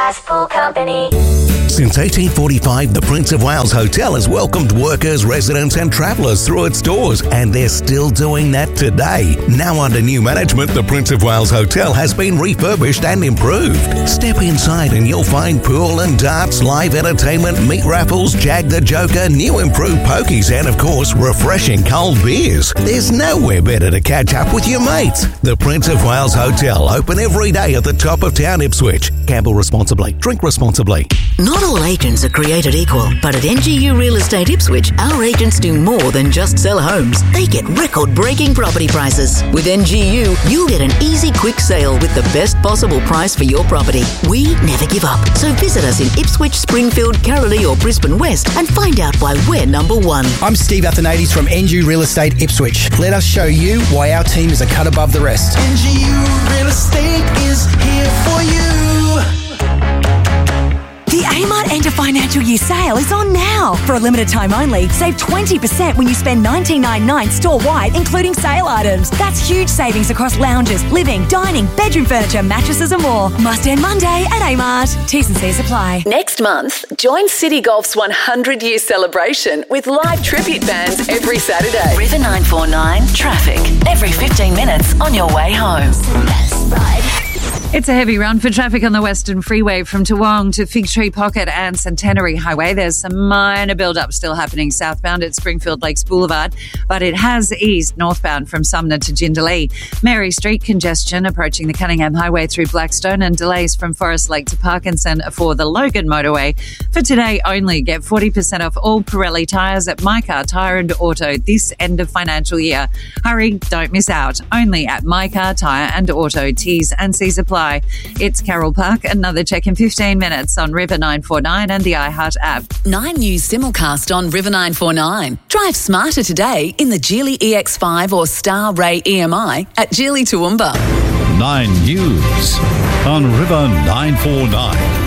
Glasspool Company. Since 1845, the Prince of Wales Hotel has welcomed workers, residents and travellers through its doors, and they're still doing that today. Now under new management, the Prince of Wales Hotel has been refurbished and improved. Step inside and you'll find pool and darts, live entertainment, meat raffles, Jag the Joker, new improved pokies and, of course, refreshing cold beers. There's nowhere better to catch up with your mates. The Prince of Wales Hotel, open every day at the top of town, Ipswich. Gamble responsibly. Drink responsibly. Not all agents are created equal, but at NGU Real Estate Ipswich, our agents do more than just sell homes. They get record-breaking property prices. With NGU, you'll get an easy, quick sale with the best possible price for your property. We never give up. So visit us in Ipswich, Springfield, Carrollee or Brisbane West and find out why we're number one. I'm Steve Athanades from NGU Real Estate Ipswich. Let us show you why our team is a cut above the rest. NGU Real Estate is here for you. The Amart End of Financial Year sale is on now. For a limited time only, save 20% when you spend $19.99 store-wide, including sale items. That's huge savings across lounges, living, dining, bedroom furniture, mattresses and more. Must end Monday at Amart. T's and C's apply. Next month, join City Golf's 100-year celebration with live tribute bands every Saturday. River 949 traffic every 15 minutes on your way home. It's a heavy run for traffic on the Western Freeway from Toowong to Fig Tree Pocket and Centenary Highway. There's some minor build-up still happening southbound at Springfield Lakes Boulevard, but it has eased northbound from Sumner to Jindalee. Mary Street congestion approaching the Cunningham Highway through Blackstone and delays from Forest Lake to Parkinson for the Logan motorway. For today only, get 40% off all Pirelli tyres at My Car Tyre and Auto this end of financial year. Hurry, don't miss out. Only at My Car Tyre and Auto. T's and C's apply. It's Carroll Park. Another check in 15 minutes on River 949 and the iHeart app. 9 News simulcast on River 949. Drive smarter today in the Geely EX5 or Star Ray EMI at Geely Toowoomba. 9 News on River 949.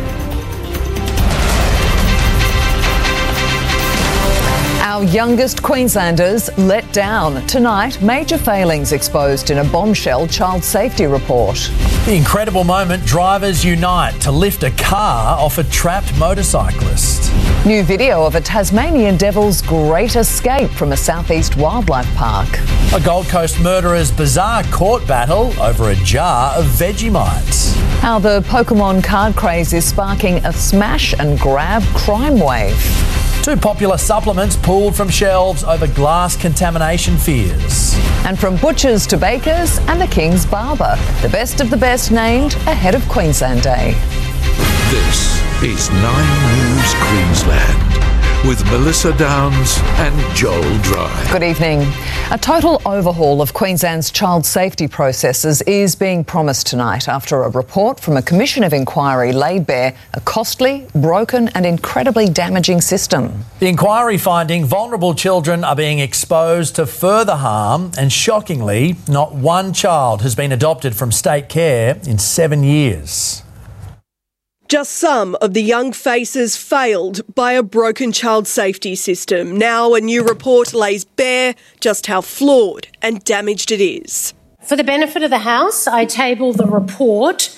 Our youngest Queenslanders let down. Tonight, major failings exposed in a bombshell child safety report. The incredible moment drivers unite to lift a car off a trapped motorcyclist. New video of a Tasmanian devil's great escape from a southeast wildlife park. A Gold Coast murderer's bizarre court battle over a jar of Vegemite. How the Pokemon card craze is sparking a smash and grab crime wave. 2 popular supplements pulled from shelves over glass contamination fears. And from butchers to bakers and the King's Barber, the best of the best named ahead of Queensland Day. This is 9 News Queensland with Melissa Downs and Joel Dry. Good evening. A total overhaul of Queensland's child safety processes is being promised tonight after a report from a commission of inquiry laid bare a costly, broken and incredibly damaging system. The inquiry finding vulnerable children are being exposed to further harm and, shockingly, not one child has been adopted from state care in 7 years. Just some of the young faces failed by a broken child safety system. Now a new report lays bare just how flawed and damaged it is. For the benefit of the House, I table the report.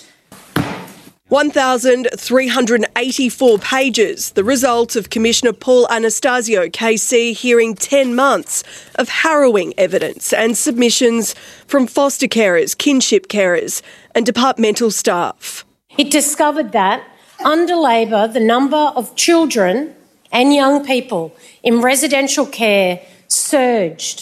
1,384 pages, the result of Commissioner Paul Anastasio, KC, hearing 10 months of harrowing evidence and submissions from foster carers, kinship carers and departmental staff. It discovered that, under Labor, the number of children and young people in residential care surged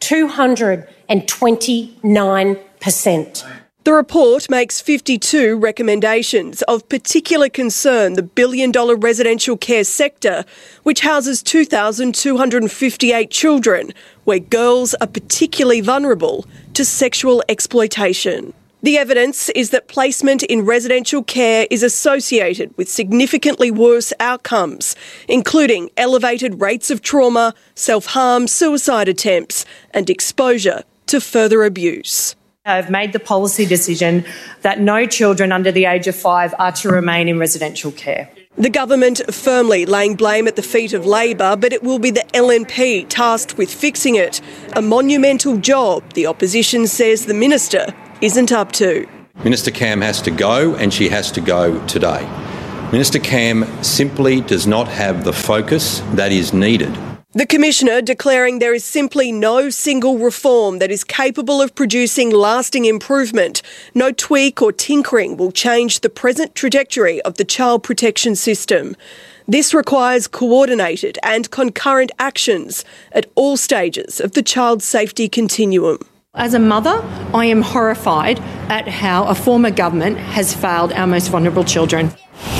229%. The report makes 52 recommendations of particular concern: the billion-dollar residential care sector, which houses 2,258 children, where girls are particularly vulnerable to sexual exploitation. The evidence is that placement in residential care is associated with significantly worse outcomes, including elevated rates of trauma, self-harm, suicide attempts, and exposure to further abuse. I've made the policy decision that no children under the age of 5 are to remain in residential care. The government firmly laying blame at the feet of Labor, but it will be the LNP tasked with fixing it. A monumental job the opposition says the minister isn't up to. Minister Cam has to go, and she has to go today. Minister Cam simply does not have the focus that is needed. The Commissioner declaring there is simply no single reform that is capable of producing lasting improvement. No tweak or tinkering will change the present trajectory of the child protection system. This requires coordinated and concurrent actions at all stages of the child safety continuum. As a mother, I am horrified at how a former government has failed our most vulnerable children.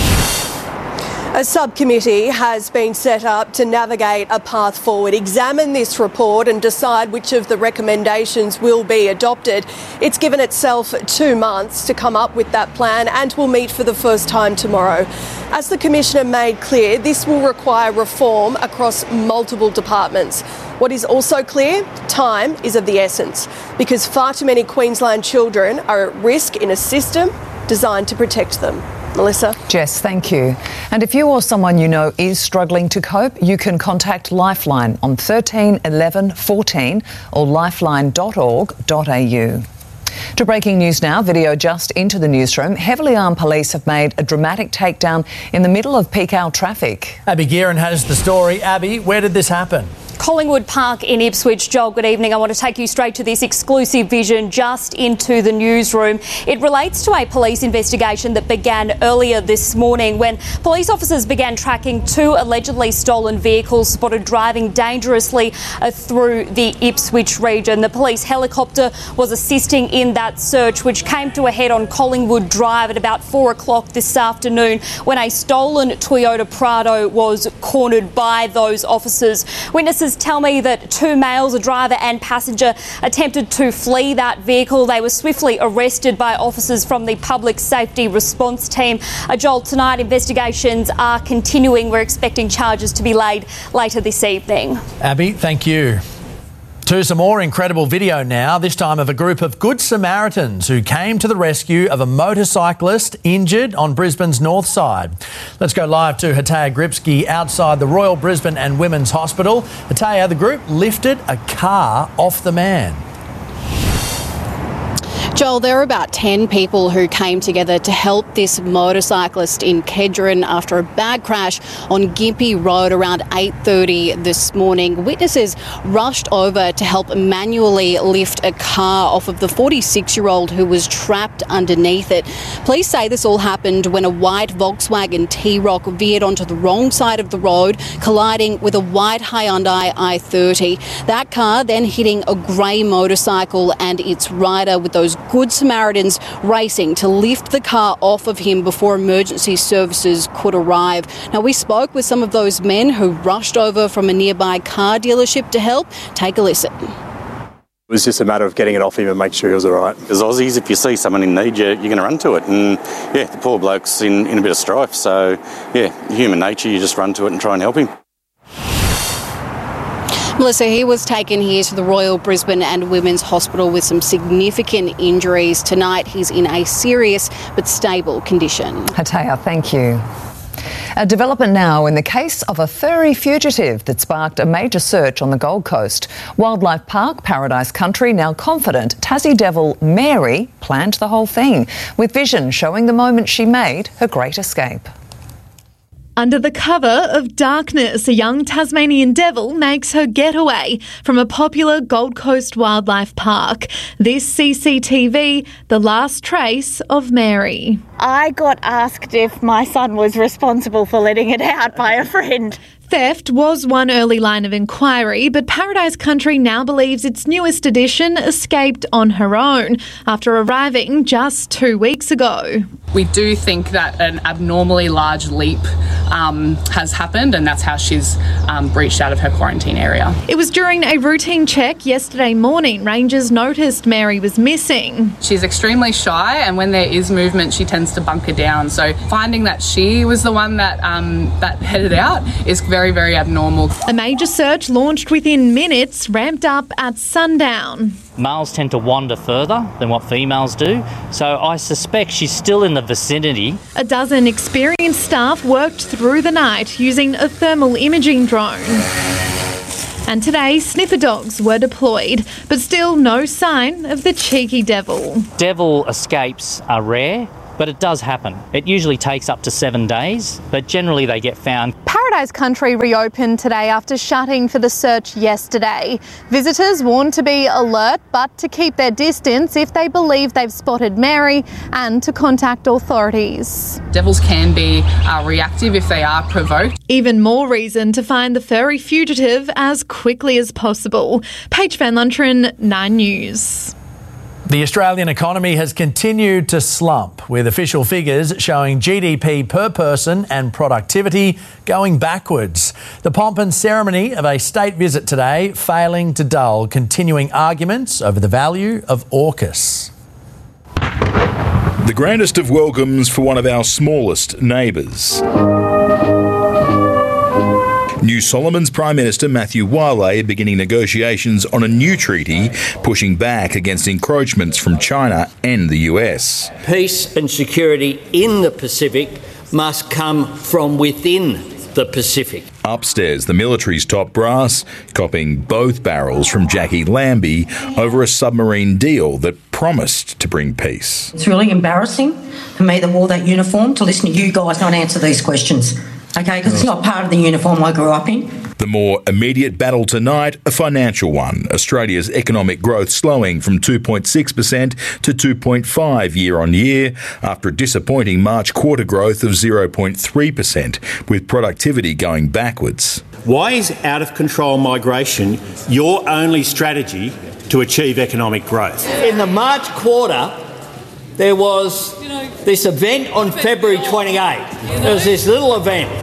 A subcommittee has been set up to navigate a path forward, examine this report and decide which of the recommendations will be adopted. It's given itself 2 months to come up with that plan and will meet for the first time tomorrow. As the Commissioner made clear, this will require reform across multiple departments. What is also clear, time is of the essence, because far too many Queensland children are at risk in a system designed to protect them. Melissa. Jess, thank you. And if you or someone you know is struggling to cope, you can contact Lifeline on 13 11 14 or lifeline.org.au. To breaking news now, video just into the newsroom. Heavily armed police have made a dramatic takedown in the middle of peak hour traffic. Abby Gearan has the story. Abby, where did this happen? Collingwood Park in Ipswich. Joel, good evening. I want to take you straight to this exclusive vision just into the newsroom. It relates to a police investigation that began earlier this morning when police officers began tracking 2 allegedly stolen vehicles spotted driving dangerously through the Ipswich region. The police helicopter was assisting in that search, which came to a head on Collingwood Drive at about 4 o'clock this afternoon when a stolen Toyota Prado was cornered by those officers. Witnesses tell me that 2 males, a driver and passenger, attempted to flee that vehicle. They were swiftly arrested by officers from the Public Safety Response Team. Joel, tonight investigations are continuing. We're expecting charges to be laid later this evening. Abby, thank you. To some more incredible video now, this time of a group of Good Samaritans who came to the rescue of a motorcyclist injured on Brisbane's north side. Let's go live to Hataya Gripsky outside the Royal Brisbane and Women's Hospital. Hataya, the group lifted a car off the man. Joel, there are about 10 people who came together to help this motorcyclist in Kedron after a bad crash on Gympie Road around 8:30 this morning. Witnesses rushed over to help manually lift a car off of the 46-year-old who was trapped underneath it. Police say this all happened when a white Volkswagen T-Roc veered onto the wrong side of the road, colliding with a white Hyundai i30. That car then hitting a grey motorcycle and its rider, with those Good Samaritans racing to lift the car off of him before emergency services could arrive. Now, we spoke with some of those men who rushed over from a nearby car dealership to help. Take a listen. It was just a matter of getting it off him and make sure he was all right. As Aussies, if you see someone in need, you're going to run to it. And, yeah, the poor bloke's in a bit of strife. So, yeah, human nature, you just run to it and try and help him. Melissa, he was taken here to the Royal Brisbane and Women's Hospital with some significant injuries. Tonight, he's in a serious but stable condition. Hataya, thank you. A development now in the case of a furry fugitive that sparked a major search on the Gold Coast. Wildlife Park, Paradise Country, now confident Tassie devil Mary planned the whole thing, with vision showing the moment she made her great escape. Under the cover of darkness, a young Tasmanian devil makes her getaway from a popular Gold Coast wildlife park. This CCTV, the last trace of Mary. I got asked if my son was responsible for letting it out by a friend. Theft was one early line of inquiry, but Paradise Country now believes its newest addition escaped on her own after arriving just 2 weeks ago. We do think that an abnormally large leap has happened, and that's how she's breached out of her quarantine area. It was during a routine check yesterday morning. Rangers noticed Mary was missing. She's extremely shy, and when there is movement, she tends to bunker down. So finding that she was the one that headed out is very, very abnormal. A major search launched within minutes, ramped up at sundown. Males tend to wander further than what females do, so I suspect she's still in the vicinity. A dozen experienced staff worked through the night using a thermal imaging drone. And today, sniffer dogs were deployed, but still no sign of the cheeky devil. Devil escapes are rare, but it does happen. It usually takes up to 7 days, but generally they get found. Paradise Country reopened today after shutting for the search yesterday. Visitors warned to be alert, but to keep their distance if they believe they've spotted Mary, and to contact authorities. Devils can be reactive if they are provoked. Even more reason to find the furry fugitive as quickly as possible. Paige Van Lunteren, 9 News. The Australian economy has continued to slump, with official figures showing GDP per person and productivity going backwards. The pomp and ceremony of a state visit today failing to dull continuing arguments over the value of AUKUS. The grandest of welcomes for one of our smallest neighbours. New Solomon's Prime Minister Matthew Wiley beginning negotiations on a new treaty pushing back against encroachments from China and the US. Peace and security in the Pacific must come from within the Pacific. Upstairs, the military's top brass copping both barrels from Jackie Lambie over a submarine deal that promised to bring peace. It's really embarrassing for me that wore that uniform to listen to you guys not answer these questions. Okay, because it's not part of the uniform I grew up in. The more immediate battle tonight, a financial one. Australia's economic growth slowing from 2.6% to 2.5% year on year after a disappointing March quarter growth of 0.3%, with productivity going backwards. Why is out of control migration your only strategy to achieve economic growth? In the March quarter, there was this event on February 28. There was this little event.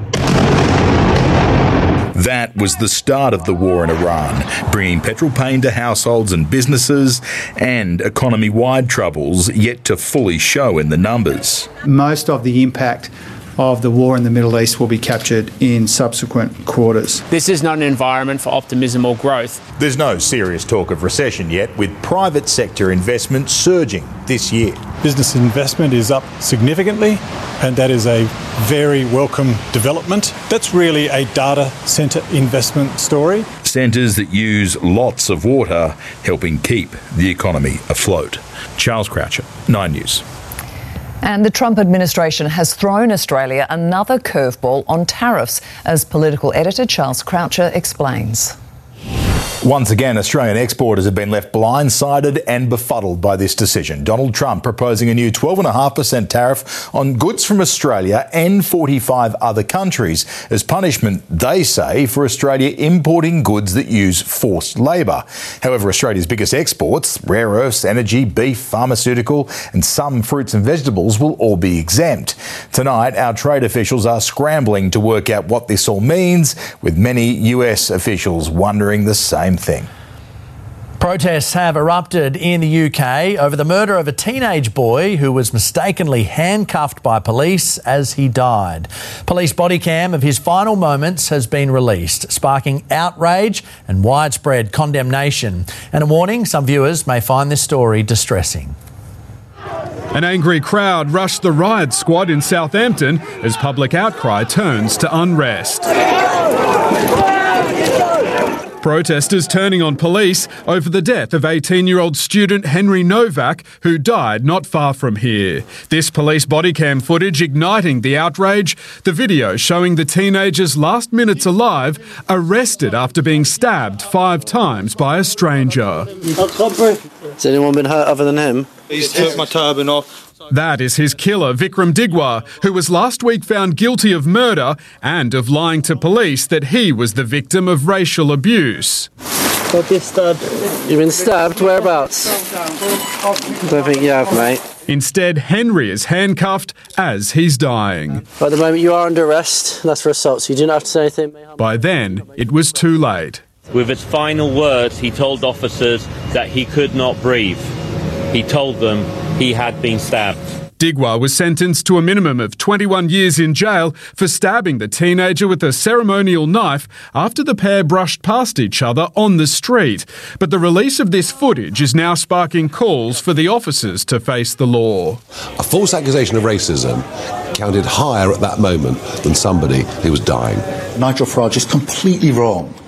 That was the start of the war in Iran, bringing petrol pain to households and businesses and economy-wide troubles yet to fully show in the numbers. Most of the impact of the war in the Middle East will be captured in subsequent quarters. This is not an environment for optimism or growth. There's no serious talk of recession yet, with private sector investment surging this year. Business investment is up significantly, and that is a very welcome development. That's really a data centre investment story. Centres that use lots of water, helping keep the economy afloat. Charles Croucher, 9 News. And the Trump administration has thrown Australia another curveball on tariffs, as political editor Charles Croucher explains. Once again, Australian exporters have been left blindsided and befuddled by this decision. Donald Trump proposing a new 12.5% tariff on goods from Australia and 45 other countries as punishment, they say, for Australia importing goods that use forced labour. However, Australia's biggest exports, rare earths, energy, beef, pharmaceutical and some fruits and vegetables will all be exempt. Tonight, our trade officials are scrambling to work out what this all means, with many US officials wondering the same thing. Protests have erupted in the UK over the murder of a teenage boy who was mistakenly handcuffed by police as he died. Police body cam of his final moments has been released, sparking outrage and widespread condemnation. And a warning, some viewers may find this story distressing. An angry crowd rushed the riot squad in Southampton as public outcry turns to unrest. Protesters turning on police over the death of 18-year-old student Henry Novak, who died not far from here. This police body cam footage igniting the outrage, the video showing the teenager's last minutes alive, arrested after being stabbed 5 times by a stranger. Has anyone been hurt other than him? He's took my turban off. That is his killer, Vikram Digwa, who was last week found guilty of murder and of lying to police that he was the victim of racial abuse. Got you stabbed. You've been stabbed? Whereabouts? Don't think you have, mate. Instead, Henry is handcuffed as he's dying. At the moment, you are under arrest. That's for assault, so you do not have to say anything. By then, it was too late. With his final words, he told officers that he could not breathe. He told them he had been stabbed. Digwa was sentenced to a minimum of 21 years in jail for stabbing the teenager with a ceremonial knife after the pair brushed past each other on the street. But the release of this footage is now sparking calls for the officers to face the law. A false accusation of racism counted higher at that moment than somebody who was dying. Nigel Farage is completely wrong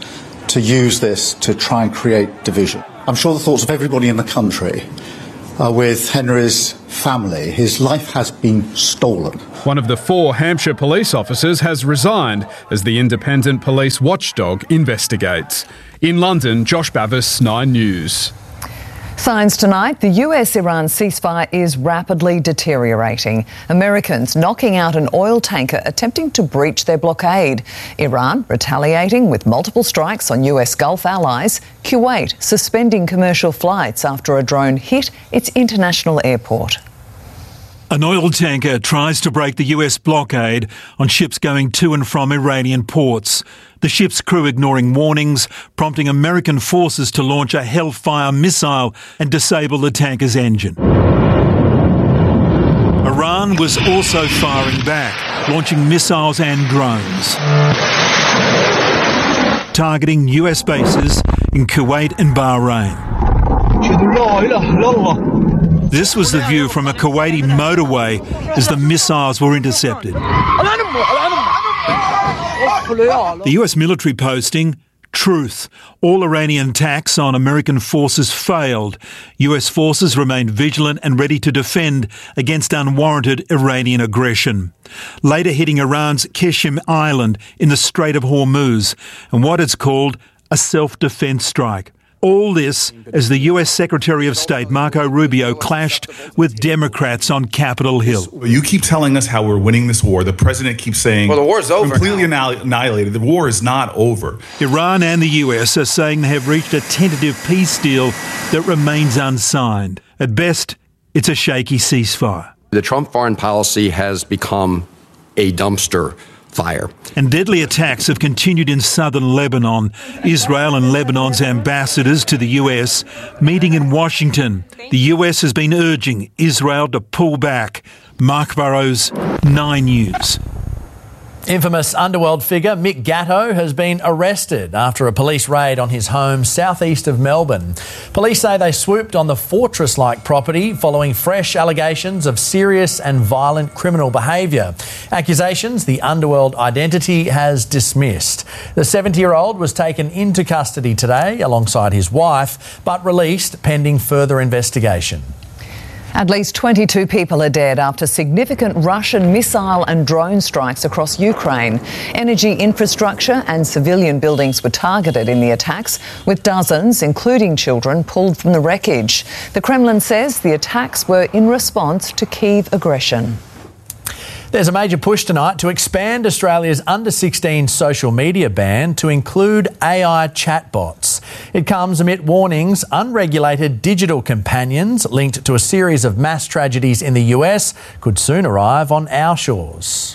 to use this to try and create division. I'm sure the thoughts of everybody in the country are with Henry's family. His life has been stolen. One of the 4 Hampshire police officers has resigned as the independent police watchdog investigates. In London, Josh Bavis, 9 News. Signs tonight, the US-Iran ceasefire is rapidly deteriorating. Americans knocking out an oil tanker attempting to breach their blockade. Iran retaliating with multiple strikes on US Gulf allies. Kuwait suspending commercial flights after a drone hit its international airport. An oil tanker tries to break the US blockade on ships going to and from Iranian ports. The ship's crew ignoring warnings, prompting American forces to launch a Hellfire missile and disable the tanker's engine. Iran was also firing back, launching missiles and drones, targeting US bases in Kuwait and Bahrain. This was the view from a Kuwaiti motorway as the missiles were intercepted. The US military posting, Truth. All Iranian attacks on American forces failed. US forces remained vigilant and ready to defend against unwarranted Iranian aggression. Later hitting Iran's Qeshm Island in the Strait of Hormuz and what it's called a self-defense strike. All this as the US Secretary of State Marco Rubio clashed with Democrats on Capitol Hill. You keep telling us how we're winning this war. The president keeps saying, well, the war's over. Completely annihilated. The war is not over. Iran and the US are saying they have reached a tentative peace deal that remains unsigned. At best, it's a shaky ceasefire. The Trump foreign policy has become a dumpster fire. And deadly attacks have continued in southern Lebanon. Israel and Lebanon's ambassadors to the US meeting in Washington. The US has been urging Israel to pull back. Mark Burrows, 9 News. Infamous underworld figure Mick Gatto has been arrested after a police raid on his home southeast of Melbourne. Police say they swooped on the fortress-like property following fresh allegations of serious and violent criminal behaviour. Accusations the underworld identity has dismissed. The 70-year-old was taken into custody today alongside his wife, but released pending further investigation. At least 22 people are dead after significant Russian missile and drone strikes across Ukraine. Energy infrastructure and civilian buildings were targeted in the attacks, with dozens, including children, pulled from the wreckage. The Kremlin says the attacks were in response to Kyiv aggression. There's a major push tonight to expand Australia's under-16 social media ban to include AI chatbots. It comes amid warnings unregulated digital companions linked to a series of mass tragedies in the US could soon arrive on our shores.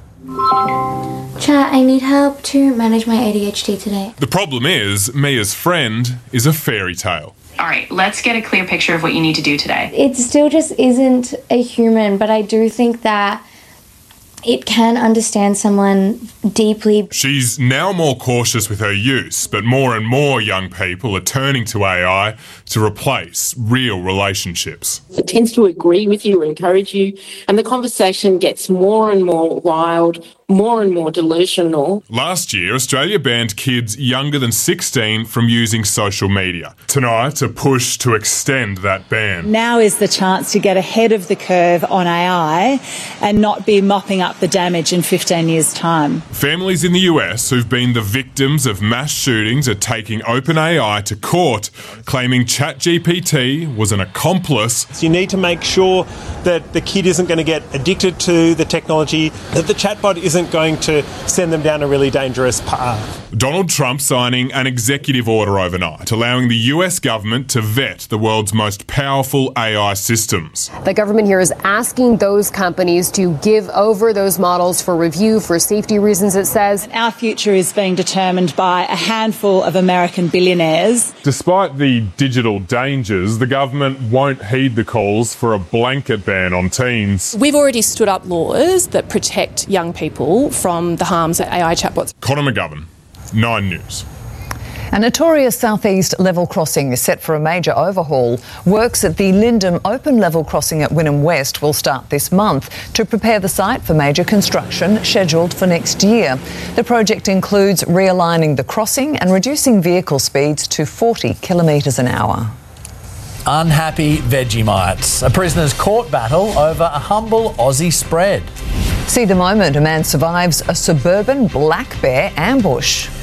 Chat, I need help to manage my ADHD today. The problem is, Mia's friend is a fairy tale. All right, let's get a clear picture of what you need to do today. It still just isn't a human, but I do think that it can understand someone deeply. She's now more cautious with her use, but more and more young people are turning to AI to replace real relationships. It tends to agree with you, encourage you, and the conversation gets more and more wild, more and more delusional. Last year, Australia banned kids younger than 16 from using social media. Tonight, a push to extend that ban. Now is the chance to get ahead of the curve on AI and not be mopping up the damage in 15 years' time. Families in the US who've been the victims of mass shootings are taking OpenAI to court, claiming ChatGPT was an accomplice. So you need to make sure that the kid isn't going to get addicted to the technology, that the chatbot isn't going to send them down a really dangerous path. Donald Trump signing an executive order overnight, allowing the US government to vet the world's most powerful AI systems. The government here is asking those companies to give over those models for review for safety reasons, it says. Our future is being determined by a handful of American billionaires. Despite the digital dangers, the government won't heed the calls for a blanket ban on teens. We've already stood up laws that protect young people from the harms that AI chatbots. Conor McGovern, 9 News. A notorious southeast level crossing is set for a major overhaul. Works at the Lindum open level crossing at Wynnum West will start this month to prepare the site for major construction scheduled for next year. The project includes realigning the crossing and reducing vehicle speeds to 40 kilometres an hour. Unhappy Vegemites. A prisoner's court battle over a humble Aussie spread. See the moment a man survives a suburban black bear ambush.